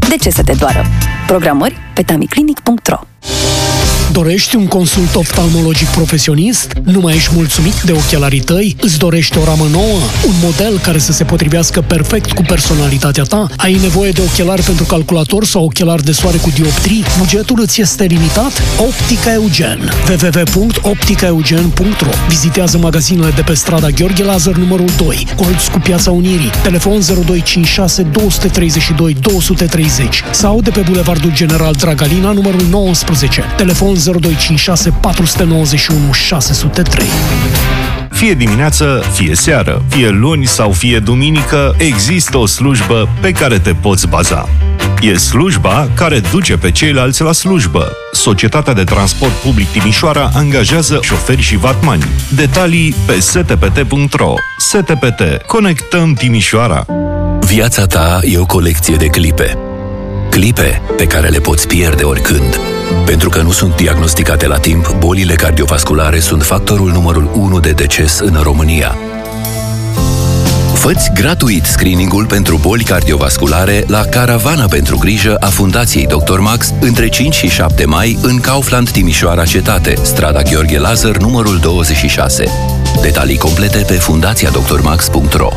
De ce să te doară? Programări pe tamiclinic.ro. Dorești un consult oftalmologic profesionist? Nu mai ești mulțumit de ochelarii tăi? Îți dorești o ramă nouă? Un model care să se potrivească perfect cu personalitatea ta? Ai nevoie de ochelari pentru calculator sau ochelari de soare cu dioptrii? Bugetul îți este limitat? Optica Eugen. www.opticaeugen.ro. Vizitează magazinele de pe strada Gheorghe Lazar numărul 2, colț cu Piața Unirii, telefon 0256 232 230 sau de pe Bulevardul General Dragalina numărul 19, telefon 0256 491 603. Fie dimineață, fie seară, fie luni sau fie duminică, există o slujbă pe care te poți baza. E slujba care duce pe ceilalți la slujbă. Societatea de Transport Public Timișoara angajează șoferi și vatmani. Detalii pe stpt.ro. STPT. Conectăm Timișoara. Viața ta e o colecție de clipe. Clipe pe care le poți pierde oricând. Pentru că nu sunt diagnosticate la timp, bolile cardiovasculare sunt factorul numărul 1 de deces în România. Fă-ți gratuit screening-ul pentru boli cardiovasculare la Caravana pentru Grijă a Fundației Dr. Max între 5 și 7 mai în Kaufland Timișoara Cetate, strada Gheorghe Lazar, numărul 26. Detalii complete pe fundațiadrmax.ro.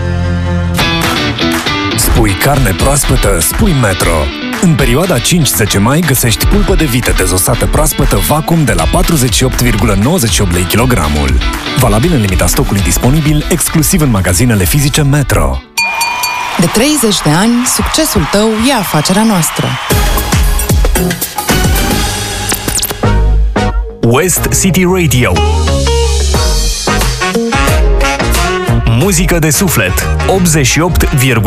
Spui carne proaspătă, spui Metro. În perioada 5-10 mai găsești pulpă de vită dezosată proaspătă vacuum de la 48,98 lei kilogramul. Valabil în limita stocului disponibil, exclusiv în magazinele fizice Metro. De 30 de ani, succesul tău e afacerea noastră. West City Radio. Muzică de suflet. 88,1